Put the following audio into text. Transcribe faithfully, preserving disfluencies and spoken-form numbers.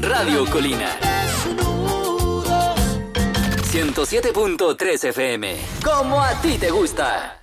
Radio Colina. ciento siete punto tres F M. Como a ti te gusta.